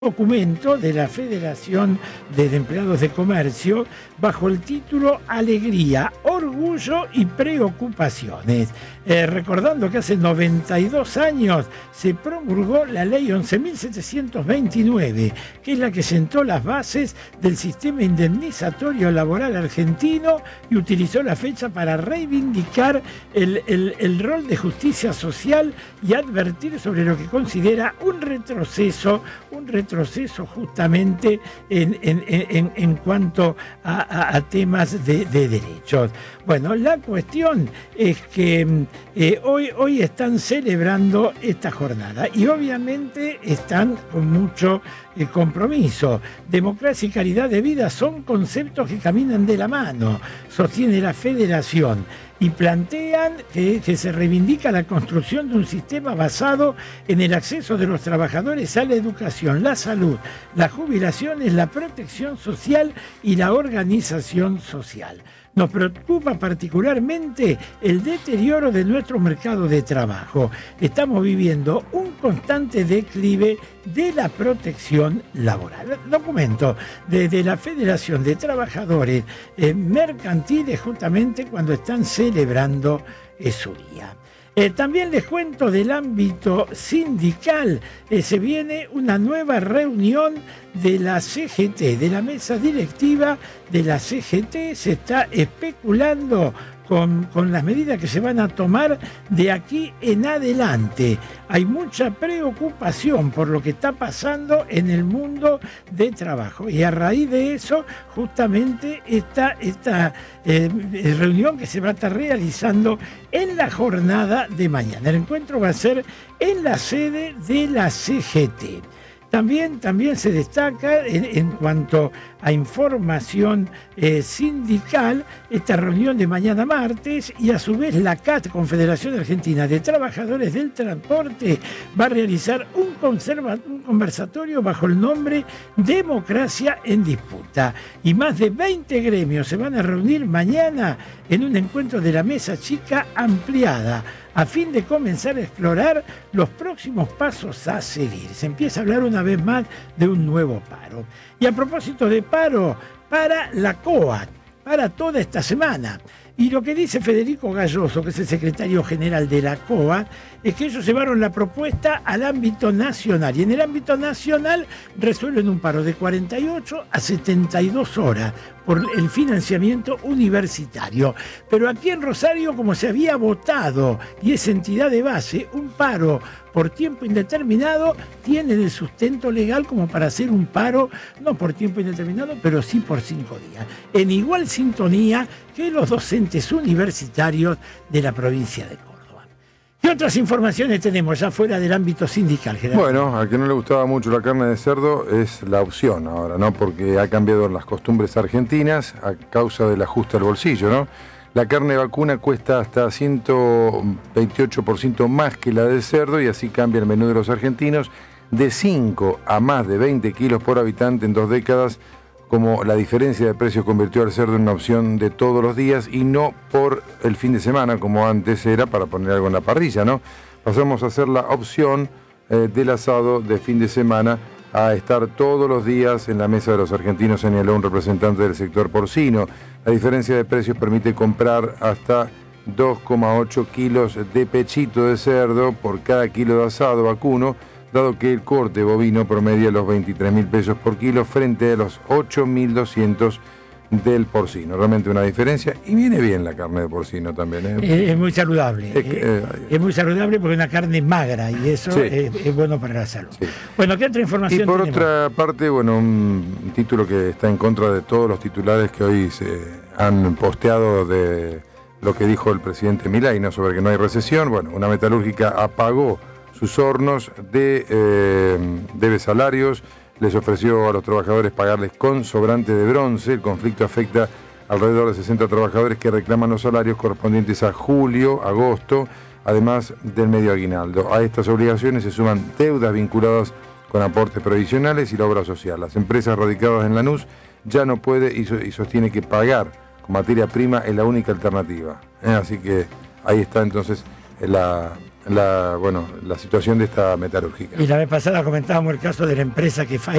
Documento de la Federación de Empleados de Comercio bajo el título Alegría, Orgullo y Preocupaciones. Recordando que hace 92 años se promulgó la Ley 11.729, que es la que sentó las bases del sistema indemnizatorio laboral argentino y utilizó la fecha para reivindicar el rol de justicia social y advertir sobre lo que considera un retroceso justamente en cuanto a temas de derechos. Bueno, la cuestión es que hoy están celebrando esta jornada y obviamente están con mucho compromiso. Democracia y calidad de vida son conceptos que caminan de la mano, sostiene la Federación, y plantean que se reivindica la construcción de un sistema basado en el acceso de los trabajadores a la educación, la salud, las jubilaciones, la protección social y la organización social. Nos preocupa particularmente el deterioro de nuestro mercado de trabajo. Estamos viviendo un constante declive de la protección laboral. Documento de la Federación de Trabajadores Mercantiles, justamente cuando están celebrando su día. También les cuento del ámbito sindical. Se viene una nueva reunión de la CGT, de la mesa directiva de la CGT. Se está especulando con las medidas que se van a tomar de aquí en adelante. Hay mucha preocupación por lo que está pasando en el mundo de trabajo y a raíz de eso justamente esta reunión que se va a estar realizando en la jornada de mañana. El encuentro va a ser en la sede de la CGT. También se destaca en cuanto a información sindical esta reunión de mañana martes, y a su vez la CAT, Confederación Argentina de Trabajadores del Transporte, va a realizar un conversatorio bajo el nombre Democracia en Disputa. Y más de 20 gremios se van a reunir mañana en un encuentro de la mesa chica ampliada, a fin de comenzar a explorar los próximos pasos a seguir. Se empieza a hablar una vez más de un nuevo paro. Y a propósito de paro, para la COA, para toda esta semana. Y lo que dice Federico Galloso, que es el secretario general de la COA, es que ellos llevaron la propuesta al ámbito nacional. Y en el ámbito nacional resuelven un paro de 48 a 72 horas por el financiamiento universitario. Pero aquí en Rosario, como se había votado, y es entidad de base, un paro por tiempo indeterminado tiene el sustento legal como para hacer un paro, no por tiempo indeterminado, pero sí por 5 días. En igual sintonía que los docentes universitarios de la provincia de Córdoba. ¿Qué otras informaciones tenemos ya fuera del ámbito sindical, Gerardo? Bueno, al que no le gustaba mucho la carne de cerdo es la opción ahora, ¿no? Porque ha cambiado las costumbres argentinas a causa del ajuste al bolsillo, ¿no? La carne vacuna cuesta hasta 128% más que la del cerdo, y así cambia el menú de los argentinos de 5 a más de 20 kilos por habitante en 2 décadas, como la diferencia de precios convirtió al cerdo en una opción de todos los días y no por el fin de semana, como antes era para poner algo en la parrilla, ¿no? Pasamos a ser la opción del asado de fin de semana a estar todos los días en la mesa de los argentinos, señaló un representante del sector porcino. La diferencia de precios permite comprar hasta 2,8 kilos de pechito de cerdo por cada kilo de asado vacuno, dado que el corte bovino promedia los 23.000 pesos por kilo frente a los 8.200 del porcino. Realmente una diferencia, y viene bien la carne de porcino también, ¿eh? Es muy saludable. Es muy saludable porque es una carne magra y eso sí, es bueno para la salud. Sí. Bueno, ¿qué otra información Y por tenemos? otra parte, bueno, un título que está en contra de todos los titulares que hoy se han posteado de lo que dijo el presidente Milei, ¿no? Sobre que no hay recesión. Bueno, una metalúrgica apagó sus hornos, debe salarios, les ofreció a los trabajadores pagarles con sobrante de bronce. El conflicto afecta alrededor de 60 trabajadores que reclaman los salarios correspondientes a julio, agosto, además del medio aguinaldo. A estas obligaciones se suman deudas vinculadas con aportes previsionales y la obra social. Las empresas radicadas en Lanús ya no puede y sostiene que pagar con materia prima es la única alternativa. Así que ahí está entonces la situación de esta metalúrgica. Y la vez pasada comentábamos el caso de la empresa que